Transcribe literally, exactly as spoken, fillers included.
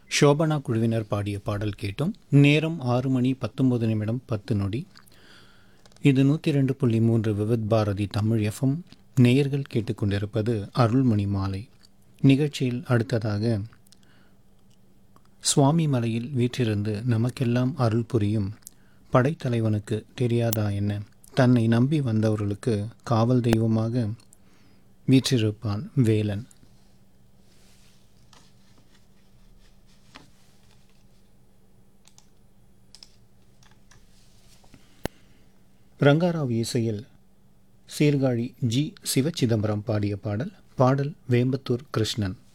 ஷோபனா குழுவினர் பாடிய பாடல் கேட்டோம். நேரம் ஆறு மணி பத்தொன்பது நிமிடம் பத்து நொடி. இது நூற்றி ரெண்டு புள்ளி மூன்று விவித் பாரதி தமிழ் எஃப்எம். நேயர்கள் கேட்டுக்கொண்டிருப்பது அருள்மணி மாலை நிகழ்ச்சியில். அடுத்ததாக சுவாமி மலையில் வீற்றிருந்து நமக்கெல்லாம் அருள் புரியும் படைத்தலைவனுக்கு தெரியாதா என்ன, தன்னை நம்பி வந்தவர்களுக்கு காவல் தெய்வமாக வீற்றிருப்பான் வேலன். ரங்காராவ் இசையில் சீர்காழி ஜி சிவச்சிதம்பரம் பாடிய பாடல். பாடல் வேம்பத்தூர் கிருஷ்ணன்.